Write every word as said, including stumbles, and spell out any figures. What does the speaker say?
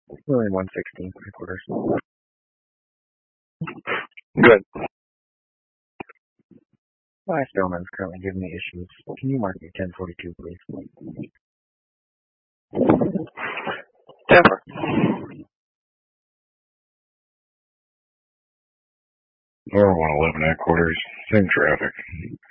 Really one sixteen, three quarters. Good. My Spellman's currently giving me issues. Can you mark me ten forty-two, please? Temper. Or one eleven at quarters. Same traffic.